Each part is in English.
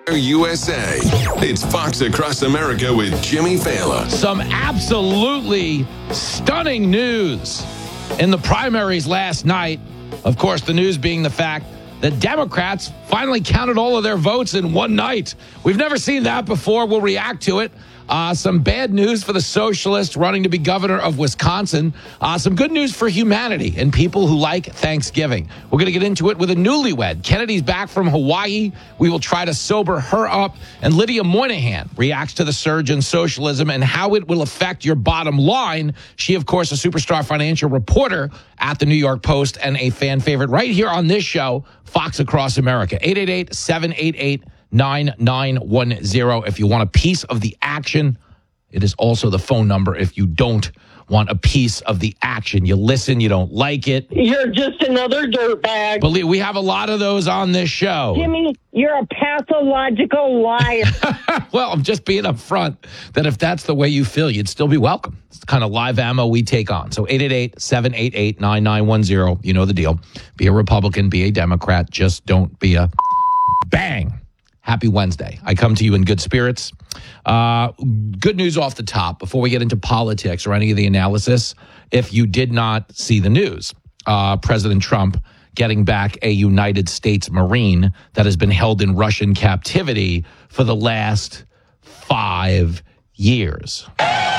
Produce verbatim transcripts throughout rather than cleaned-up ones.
U S A. It's Fox Across America with Jimmy Fallon. Some absolutely stunning news in the primaries last night. Of course, the news being the fact that Democrats finally counted all of their votes in one night. We've never seen that before. We'll react to it. Uh, some bad news for the socialist running to be governor of Wisconsin. Uh, some good news for humanity and people who like Thanksgiving. We're going to get into it with a newlywed. Kennedy's back from Hawaii. We will try to sober her up. And Lydia Moynihan reacts to the surge in socialism and how it will affect your bottom line. She, of course, a superstar financial reporter at the New York Post and a fan favorite right here on this show, Fox Across America. eight eight eight, seven eight eight, nine nine one zero if you want a piece of the action. It is also the phone number if you don't want a piece of the action. You listen, you don't like it. You're just another dirtbag. Believe we have a lot of those on this show. Jimmy, you're a pathological liar. Well, I'm just being upfront that if that's the way you feel, you'd still be welcome. It's the kind of live ammo we take on. So eight eight eight, seven eight eight, nine nine one zero. You know the deal. Be a Republican, be a Democrat. Just don't be a bang. Happy Wednesday. I come to you in good spirits. Uh, good news off the top before we get into politics or any of the analysis. If you did not see the news, uh, President Trump getting back a United States Marine that has been held in Russian captivity for the last five years.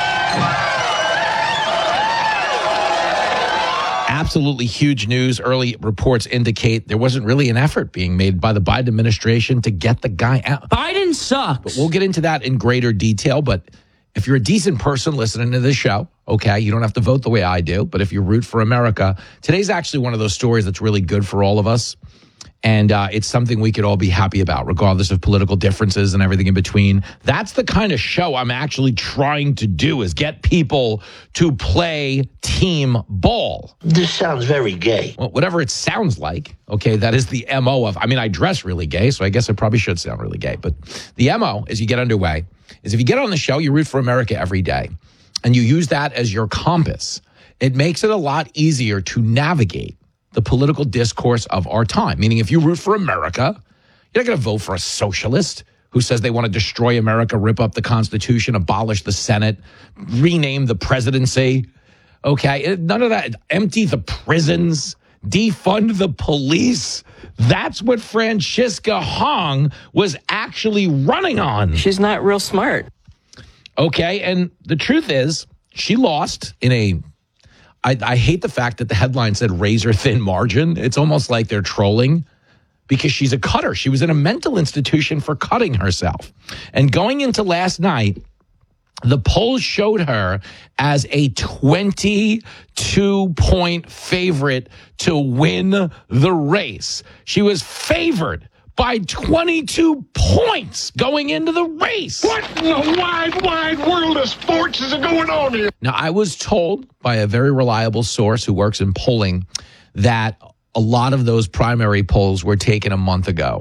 Absolutely huge news. Early reports indicate there wasn't really an effort being made by the Biden administration to get the guy out. Biden sucks. But we'll get into that in greater detail. But if you're a decent person listening to this show, okay, you don't have to vote the way I do. But if you root for America, today's actually one of those stories that's really good for all of us. And uh, it's something we could all be happy about, regardless of political differences and everything in between. That's the kind of show I'm actually trying to do, is get people to play team ball. This sounds very gay. Well, whatever it sounds like, okay, that is the M O of, I mean, I dress really gay, so I guess it probably should sound really gay. But the M O, as you get underway, is if you get on the show, you root for America every day, and you use that as your compass. It makes it a lot easier to navigate the political discourse of our time. Meaning, if you root for America, you're not going to vote for a socialist who says they want to destroy America, rip up the Constitution, abolish the Senate, rename the presidency. Okay, none of that. Empty the prisons, defund the police. That's what Francisca Hong was actually running on. She's not real smart. Okay, and the truth is, she lost in a I, I hate the fact that the headline said razor thin margin. It's almost like they're trolling because she's a cutter. She was in a mental institution for cutting herself. And going into last night, the polls showed her as a twenty-two point favorite to win the race. She was favored by twenty-two points going into the race. What in the wide, wide world of sports is going on here? Now, I was told by a very reliable source who works in polling that a lot of those primary polls were taken a month ago.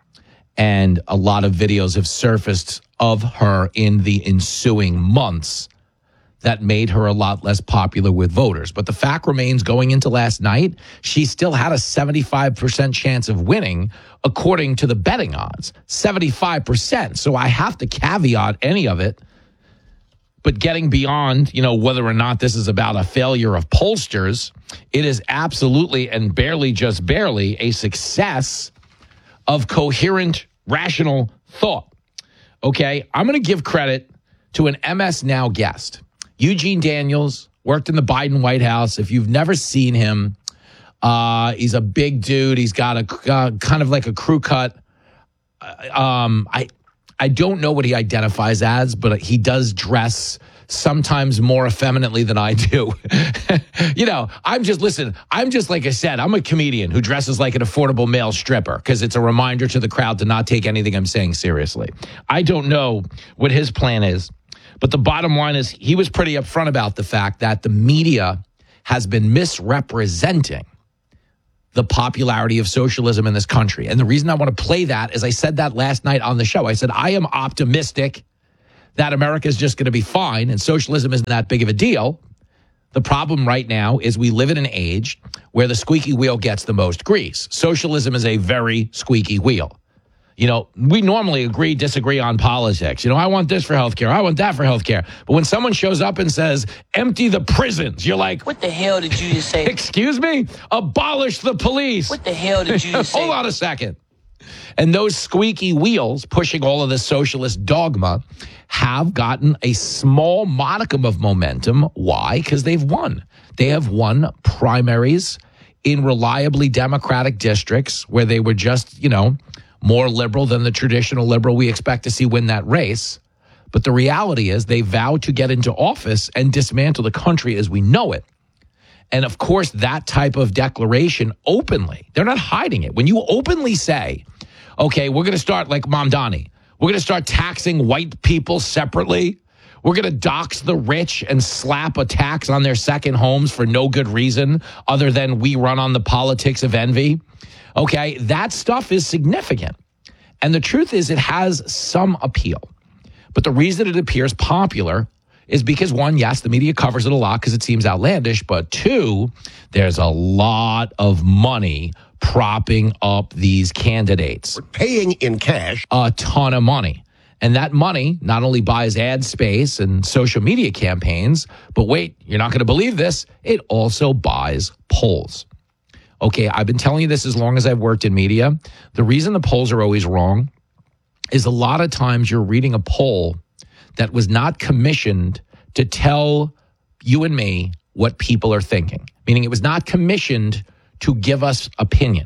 And a lot of videos have surfaced of her in the ensuing months that made her a lot less popular with voters. But the fact remains, going into last night, she still had a seventy-five percent chance of winning, according to the betting odds. seventy-five percent. So I have to caveat any of it. But getting beyond, you know, whether or not this is about a failure of pollsters, it is absolutely and barely, just barely, a success of coherent, rational thought. Okay, I'm going to give credit to an M S Now guest. Eugene Daniels worked in the Biden White House. If you've never seen him, uh, he's a big dude. He's got a uh, kind of like a crew cut. Uh, um, I I don't know what he identifies as, but he does dress sometimes more effeminately than I do. You know, I'm just, listen, I'm just, like I said, I'm a comedian who dresses like an affordable male stripper because it's a reminder to the crowd to not take anything I'm saying seriously. I don't know what his plan is. But the bottom line is he was pretty upfront about the fact that the media has been misrepresenting the popularity of socialism in this country. And the reason I want to play that is I said that last night on the show. I said, I am optimistic that America is just going to be fine and socialism isn't that big of a deal. The problem right now is we live in an age where the squeaky wheel gets the most grease. Socialism is a very squeaky wheel. You know, we normally agree, disagree on politics. You know, I want this for healthcare. I want that for healthcare. But when someone shows up and says, empty the prisons, you're like, What the hell did you just say? excuse me? Abolish the police. What the hell did you just say? Hold on a second. And those squeaky wheels pushing all of this socialist dogma have gotten a small modicum of momentum. Why? Because they've won. They have won primaries in reliably Democratic districts where they were just, you know, more liberal than the traditional liberal we expect to see win that race. But the reality is they vowed to get into office and dismantle the country as we know it. And of course, that type of declaration openly, they're not hiding it. When you openly say, okay, we're going to start like Mamdani, we're going to start taxing white people separately. We're going to dox the rich and slap a tax on their second homes for no good reason other than we run on the politics of envy. Okay, that stuff is significant. And the truth is it has some appeal. But the reason it appears popular is because, one, yes, the media covers it a lot because it seems outlandish. But two, there's a lot of money propping up these candidates. We're paying in cash. A ton of money. And that money not only buys ad space and social media campaigns, but wait, you're not going to believe this, it also buys polls. Okay, I've been telling you this as long as I've worked in media. The reason the polls are always wrong is a lot of times you're reading a poll that was not commissioned to tell you and me what people are thinking, meaning it was not commissioned to give us opinion.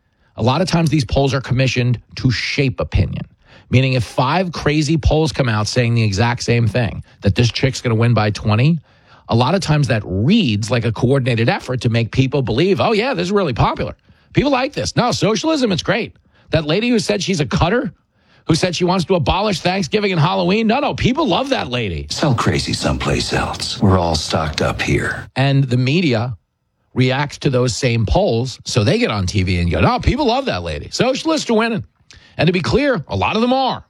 A lot of times these polls are commissioned to shape opinion, meaning if five crazy polls come out saying the exact same thing, that this chick's going to win by twenty, a lot of times that reads like a coordinated effort to make people believe, oh, yeah, this is really popular. People like this. No, socialism, it's great. That lady who said she's a cutter, who said she wants to abolish Thanksgiving and Halloween, no, no, people love that lady. Sell crazy someplace else. We're all stocked up here. And the media reacts to those same polls, so they get on T V and go, no, people love that lady. Socialists are winning. And to be clear, a lot of them are.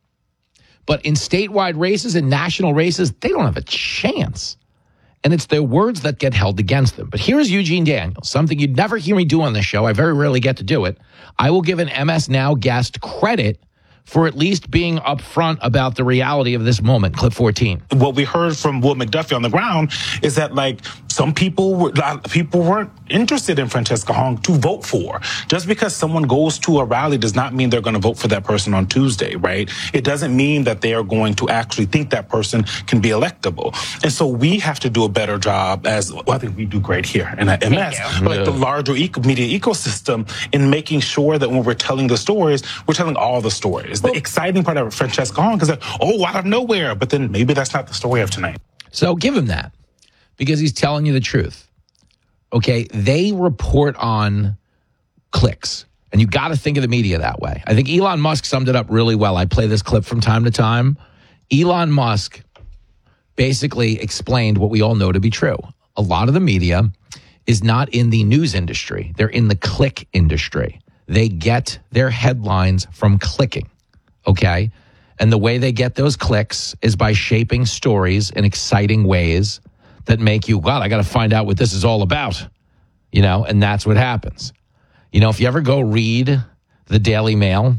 But in statewide races and national races, they don't have a chance. And it's their words that get held against them. But here's Eugene Daniels, something you'd never hear me do on this show. I very rarely get to do it. I will give an M S Now guest credit for at least being upfront about the reality of this moment. Clip fourteen. What we heard from Will McDuffie on the ground is that, like, some people were, people weren't interested in Francesca Hong to vote for. Just because someone goes to a rally does not mean they're going to vote for that person on Tuesday, right? It doesn't mean that they are going to actually think that person can be electable. And so we have to do a better job as, well, I think we do great here in at M S, but like the larger eco- media ecosystem in making sure that when we're telling the stories, we're telling all the stories. The exciting part of Francesca Hong is that, oh, out of nowhere, but then maybe that's not the story of tonight. So give him that, because he's telling you the truth. Okay, they report on clicks, and you got to think of the media that way. I think Elon Musk summed it up really well. I play this clip from time to time. Elon Musk basically explained what we all know to be true. A lot of the media is not in the news industry. They're in the click industry. They get their headlines from clicking. Okay. And the way they get those clicks is by shaping stories in exciting ways that make you, God, I got to find out what this is all about. You know, and that's what happens. You know, if you ever go read the Daily Mail,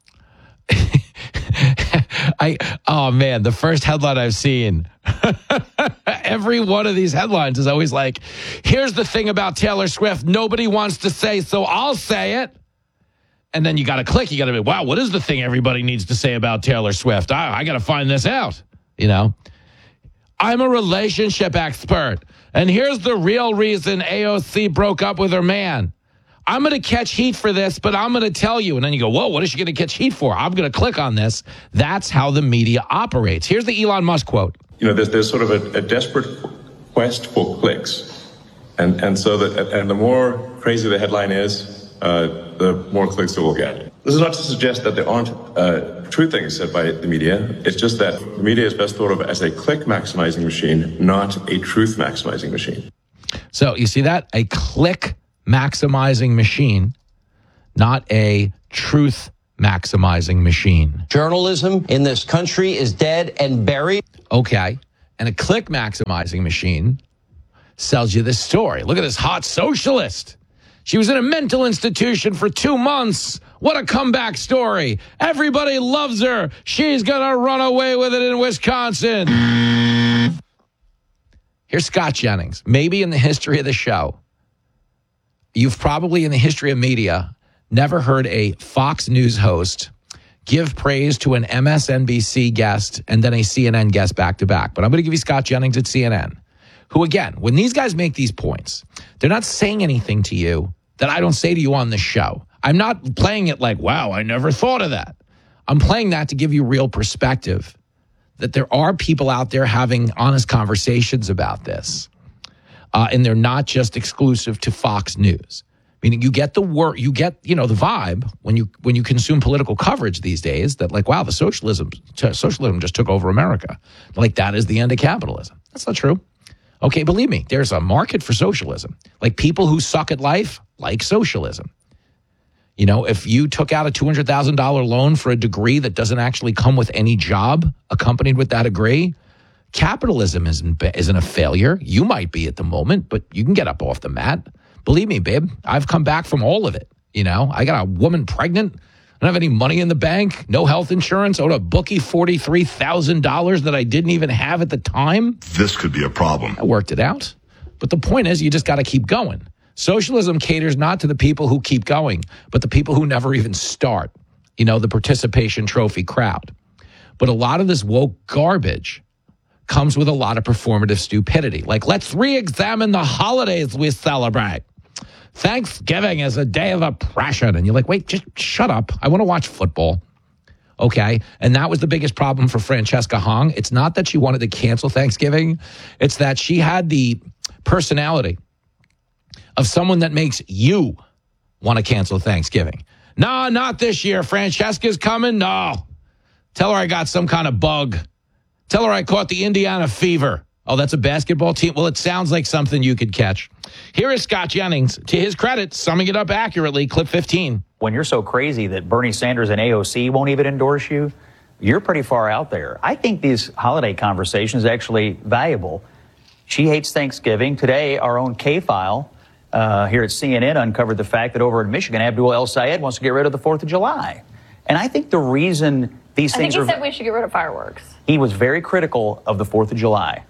I, oh man, the first headline I've seen, every one of these headlines is always like, here's the thing about Taylor Swift nobody wants to say, so I'll say it. And then you got to click. You got to be, wow, what is the thing everybody needs to say about Taylor Swift? I, I got to find this out. You know, I'm a relationship expert. And here's the real reason A O C broke up with her man. I'm going to catch heat for this, but I'm going to tell you. And then you go, whoa, what is she going to catch heat for? I'm going to click on this. That's how the media operates. Here's the Elon Musk quote. You know, there's, there's sort of a, a desperate quest for clicks. And, and so that, and the more crazy the headline is, Uh, the more clicks it will get. This is not to suggest that there aren't uh, true things said by the media. It's just that the media is best thought of as a click maximizing machine, not a truth maximizing machine. So you see that? A click maximizing machine, not a truth maximizing machine. Journalism in this country is dead and buried. Okay. And a click maximizing machine sells you this story. Look at this hot socialist. She was in a mental institution for two months. What a comeback story. Everybody loves her. She's going to run away with it in Wisconsin. Here's Scott Jennings. Maybe in the history of the show, you've probably in the history of media never heard a Fox News host give praise to an M S N B C guest and then a C N N guest back to back. But I'm going to give you Scott Jennings at C N N, who, again, when these guys make these points, they're not saying anything to you that I don't say to you on the show. I'm not playing it like, wow, I never thought of that. I'm playing that to give you real perspective, that there are people out there having honest conversations about this. Uh, and they're not just exclusive to Fox News. Meaning you get the word, you get, you know, the vibe when you when you consume political coverage these days that like, wow, the socialism socialism just took over America. Like that is the end of capitalism. That's not true. Okay, believe me, there's a market for socialism. Like people who suck at life like socialism. You know, if you took out a two hundred thousand dollars loan for a degree that doesn't actually come with any job accompanied with that degree, capitalism isn't isn't a failure. You might be at the moment, but you can get up off the mat. Believe me, babe, I've come back from all of it. You know, I got a woman pregnant. I don't have any money in the bank, no health insurance, owed a bookie forty-three thousand dollars that I didn't even have at the time. This could be a problem. I worked it out. But the point is, you just got to keep going. Socialism caters not to the people who keep going, but the people who never even start. You know, the participation trophy crowd. But a lot of this woke garbage comes with a lot of performative stupidity. Like, let's re-examine the holidays we celebrate. Thanksgiving is a day of oppression. And you're like, wait, just shut up. I want to watch football. Okay. And that was the biggest problem for Francesca Hong. It's not that she wanted to cancel Thanksgiving. It's that she had the personality of someone that makes you want to cancel Thanksgiving. No, not this year. Francesca's coming. No. Tell her I got some kind of bug. Tell her I caught the Indiana fever. Oh, that's a basketball team? Well, it sounds like something you could catch. Here is Scott Jennings. To his credit, summing it up accurately, clip fifteen. When you're so crazy that Bernie Sanders and A O C won't even endorse you, you're pretty far out there. I think these holiday conversations are actually valuable. She hates Thanksgiving. Today, our own K-File uh, here at C N N uncovered the fact that over in Michigan, Abdul El Sayed wants to get rid of the fourth of July. And I think the reason these I things think he are... said we should get rid of fireworks. He was very critical of the fourth of July.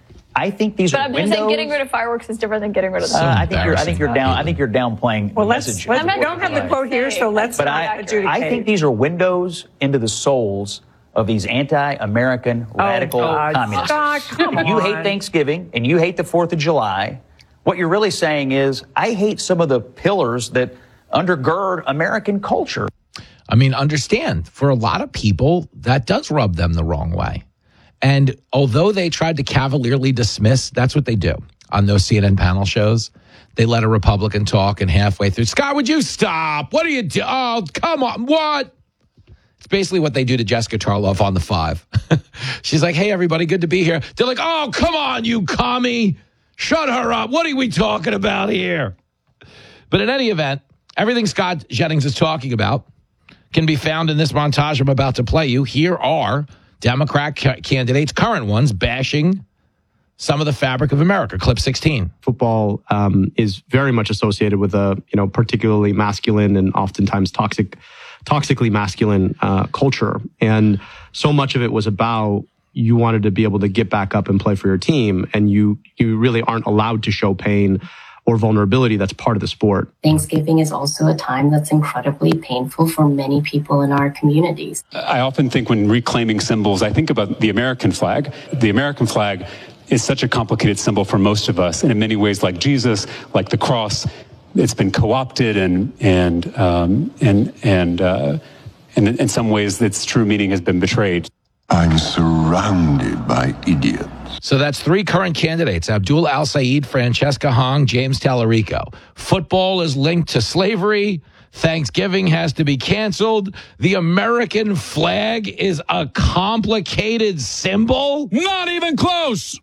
I think these but are I'm windows. just saying getting rid of fireworks is different than getting rid of the Uh, I think you're. I think you're down. I think you're downplaying Well, the let's, message. let's, we don't have the quote here, so let's But not I, adjudicate. I think these are windows into the souls of these anti-American radical God. communists. Scott, come If you on. hate Thanksgiving and you hate the fourth of July, what you're really saying is, I hate some of the pillars that undergird American culture. I mean, understand, for a lot of people, that does rub them the wrong way. And although they tried to cavalierly dismiss, that's what they do on those C N N panel shows. They let a Republican talk, and halfway through, Scott, would you stop? What are you doing? Oh, come on. What? It's basically what they do to Jessica Tarloff on The Five. She's like, hey, everybody, good to be here. They're like, oh, come on, you commie. Shut her up. What are we talking about here? But in any event, everything Scott Jennings is talking about can be found in this montage I'm about to play you. Here are Democrat ca- candidates, current ones, bashing some of the fabric of America. Clip sixteen. Football um, is very much associated with a, you know, particularly masculine and oftentimes toxic, toxically masculine uh, culture. And so much of it was about you wanted to be able to get back up and play for your team. And you, you really aren't allowed to show pain or vulnerability. That's part of the sport. Thanksgiving is also a time that's incredibly painful for many people in our communities. I often think when reclaiming symbols, I think about the American flag. The American flag is such a complicated symbol for most of us. And in many ways, like Jesus, like the cross, it's been co-opted and, and, um, and, and, uh, and in some ways its true meaning has been betrayed. I'm surrounded by idiots. So that's three current candidates, Abdul Al Sayed, Francesca Hong, James Tallarico. Football is linked to slavery. Thanksgiving has to be canceled. The American flag is a complicated symbol. Not even close.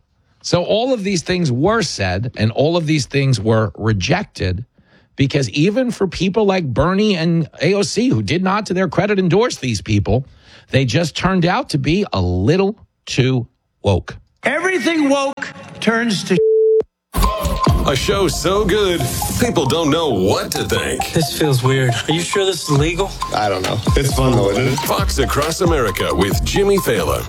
So all of these things were said, and all of these things were rejected, because even for people like Bernie and A O C, who did not, to their credit, endorse these people, they just turned out to be a little too woke. Everything woke turns to A show so good, people don't know what to think. This feels weird. Are you sure this is legal? I don't know. It's fun though, isn't it? Fox Across America with Jimmy Fallon.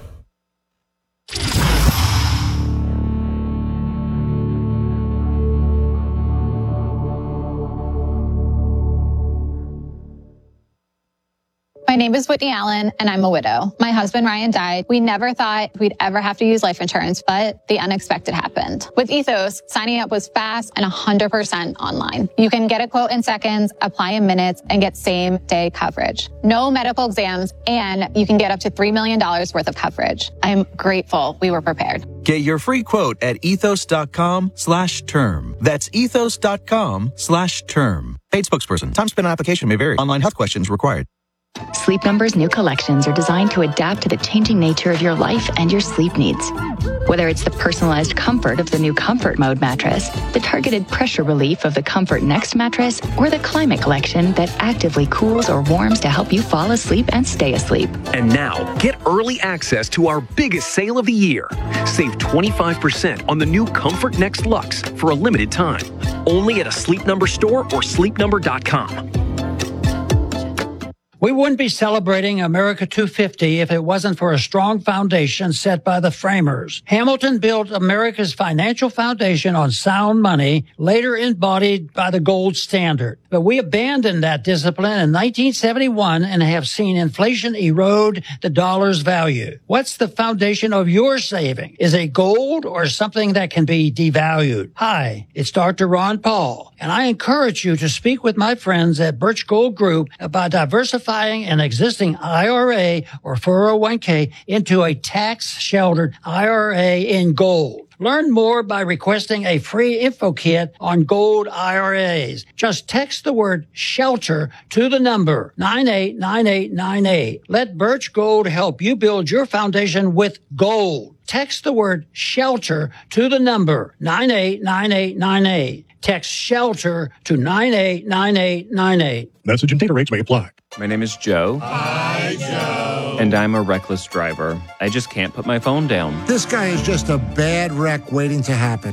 My name is Whitney Allen, and I'm a widow. My husband, Ryan, died. We never thought we'd ever have to use life insurance, but the unexpected happened. With Ethos, signing up was fast and one hundred percent online. You can get a quote in seconds, apply in minutes, and get same-day coverage. No medical exams, and you can get up to three million dollars worth of coverage. I'm grateful we were prepared. Get your free quote at ethos.com slash term. That's ethos.com slash term. Paid spokesperson. Time spent on application may vary. Online health questions required. Sleep Number's new collections are designed to adapt to the changing nature of your life and your sleep needs. Whether it's the personalized comfort of the new Comfort Mode mattress, the targeted pressure relief of the Comfort Next mattress, or the Climate Collection that actively cools or warms to help you fall asleep and stay asleep. And now, get early access to our biggest sale of the year. Save twenty-five percent on the new Comfort Next Luxe for a limited time. Only at a Sleep Number store or sleep number dot com. We wouldn't be celebrating America two fifty if it wasn't for a strong foundation set by the framers. Hamilton built America's financial foundation on sound money, later embodied by the gold standard. But we abandoned that discipline in nineteen seventy-one and have seen inflation erode the dollar's value. What's the foundation of your saving? Is it gold or something that can be devalued? Hi, it's Doctor Ron Paul, and I encourage you to speak with my friends at Birch Gold Group about diversifying an existing I R A or four oh one k into a tax-sheltered I R A in gold. Learn more by requesting a free info kit on gold I R As. Just text the word shelter to the number nine eight nine eight nine eight. Let Birch Gold help you build your foundation with gold. Text the word shelter to the number nine eight nine eight nine eight. Text shelter to nine eight nine eight nine eight. Message and data rates may apply. My name is Joe. Hi, Joe. And I'm a reckless driver. I just can't put my phone down. This guy is just a bad wreck waiting to happen.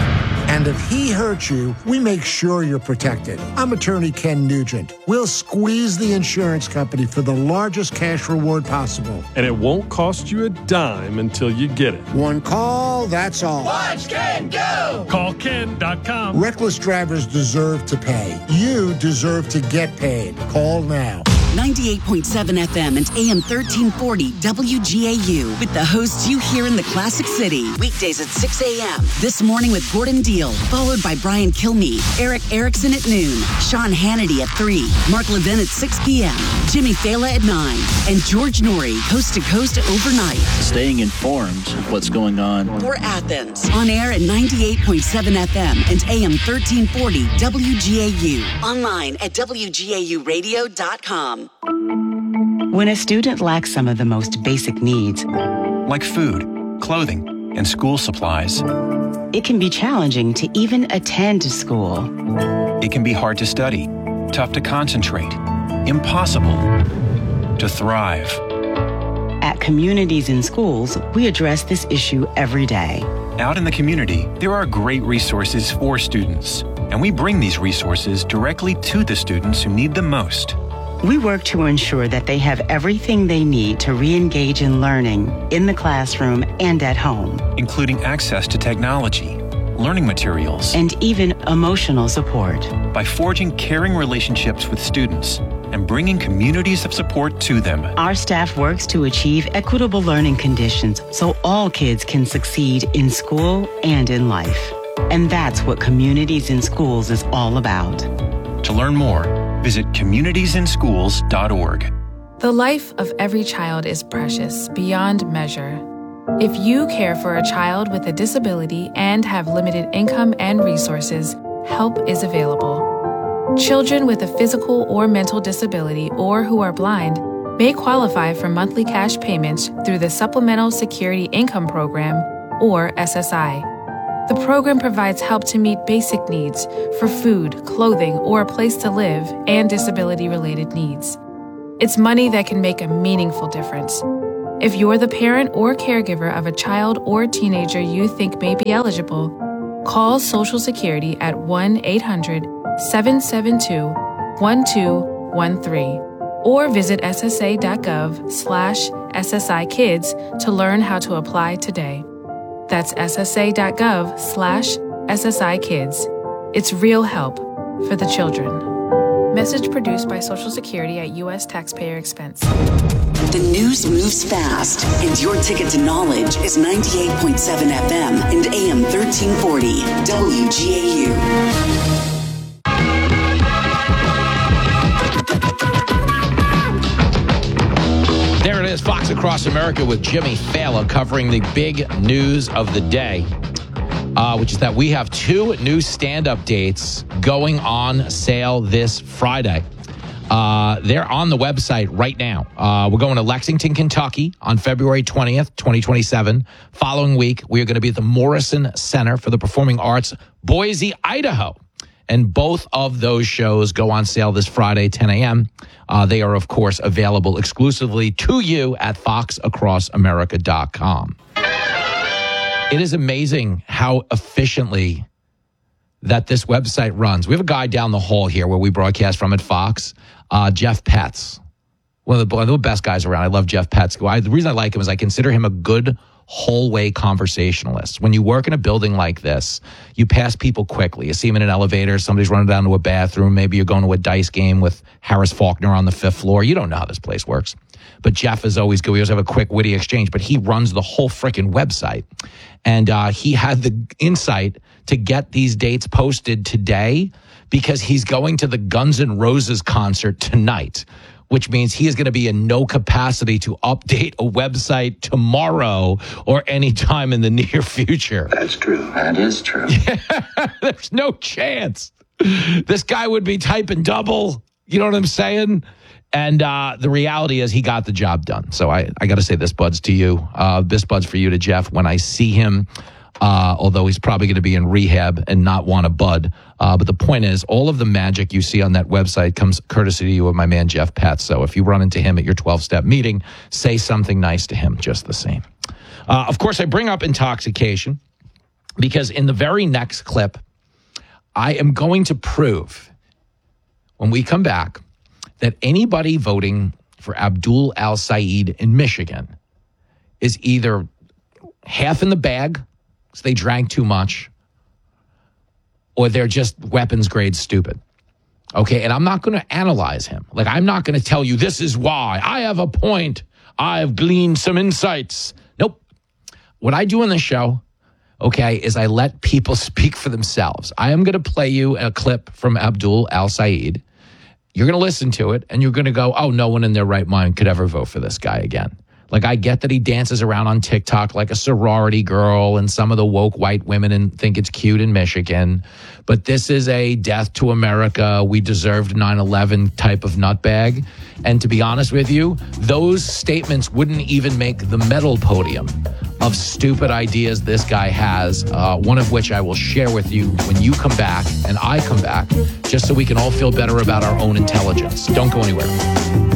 And if he hurts you, we make sure you're protected. I'm attorney Ken Nugent. We'll squeeze the insurance company for the largest cash reward possible. And it won't cost you a dime until you get it. One call, that's all. Watch Ken go! Call Ken dot com. Reckless drivers deserve to pay. You deserve to get paid. Call now. ninety-eight point seven F M and A M thirteen forty W G A U with the hosts you hear in the Classic City. Weekdays at six a.m. This morning with Gordon Deal, followed by Brian Kilmeade, Eric Erickson at noon, Sean Hannity at three, Mark Levin at six p.m., Jimmy Fallon at nine, and George Norrie, coast to coast overnight. Staying informed of what's going on. For Athens, on air at ninety-eight point seven F M and A M thirteen forty W G A U. Online at W G A U radio dot com. When a student lacks some of the most basic needs, like food, clothing, and school supplies, it can be challenging to even attend school. It can be hard to study, tough to concentrate, impossible to thrive. At Communities in Schools, we address this issue every day. Out in the community, there are great resources for students, and we bring these resources directly to the students who need them most. We work to ensure that they have everything they need to re-engage in learning in the classroom and at home, including access to technology, learning materials, and even emotional support. By forging caring relationships with students and bringing communities of support to them, our staff works to achieve equitable learning conditions so all kids can succeed in school and in life. And that's what Communities in Schools is all about. To learn more, visit communities in schools dot org. The life of every child is precious beyond measure. If you care for a child with a disability and have limited income and resources, help is available. Children with a physical or mental disability or who are blind may qualify for monthly cash payments through the Supplemental Security Income Program, or S S I. The program provides help to meet basic needs for food, clothing, or a place to live, and disability-related needs. It's money that can make a meaningful difference. If you're the parent or caregiver of a child or teenager you think may be eligible, call Social Security at one eight hundred seven seven two one two one three or visit ssa.gov slash SSI Kids to learn how to apply today. That's ssa.gov slash SSI Kids. It's real help for the children. Message produced by Social Security at U S taxpayer expense. The news moves fast, and your ticket to knowledge is ninety-eight point seven F M and A M thirteen forty W G A U. There it is, Fox Across America with Jimmy Fallon covering the big news of the day, uh, which is that we have two new stand-up dates going on sale this Friday. Uh, they're on the website right now. Uh, we're going to Lexington, Kentucky on February twentieth, twenty twenty-seven. Following week, we are going to be at the Morrison Center for the Performing Arts, Boise, Idaho. And both of those shows go on sale this Friday, ten a.m. Uh, they are, of course, available exclusively to you at fox across america dot com. It is amazing how efficiently that this website runs. We have a guy down the hall here where we broadcast from at Fox, uh, Jeff Petz. One of, the, one of the best guys around. I love Jeff Petz. I, the reason I like him is I consider him a good hallway conversationalist. When you work in a building like this, you pass people quickly. You see them in an elevator, somebody's running down to a bathroom, maybe you're going to a dice game with Harris Faulkner on the fifth floor. You don't know how this place works. But Jeff is always good. We always have a quick, witty exchange, but he runs the whole freaking website. And uh, he had the insight to get these dates posted today because he's going to the Guns N' Roses concert tonight, which means he is going to be in no capacity to update a website tomorrow or any time in the near future. That's true. That is true. Yeah, there's no chance. This guy would be typing double. You know what I'm saying? And uh, the reality is he got the job done. So I, I got to say this buds to you. Uh, this buds for you to Jeff. When I see him, uh, although he's probably going to be in rehab and not want a bud. Uh, but the point is, all of the magic you see on that website comes courtesy to you of my man, Jeff Petz. So if you run into him at your twelve-step meeting, say something nice to him just the same. Uh, of course, I bring up intoxication because in the very next clip, I am going to prove when we come back that anybody voting for Abdul Al-Sayed in Michigan is either half in the bag, so they drank too much, or they're just weapons grade stupid. Okay, and I'm not going to analyze him. Like, I'm not going to tell you this is why. I have a point. I've gleaned some insights. Nope. What I do on the show, okay, is I let people speak for themselves. I am going to play you a clip from Abdul Al-Sayed. You're going to listen to it, and you're going to go, oh, no one in their right mind could ever vote for this guy again. Like, I get that he dances around on TikTok like a sorority girl, and some of the woke white women and think it's cute in Michigan. But this is a death to America, we deserved nine eleven type of nutbag. And to be honest with you, those statements wouldn't even make the medal podium of stupid ideas this guy has, uh, one of which I will share with you when you come back and I come back, just so we can all feel better about our own intelligence. Don't go anywhere.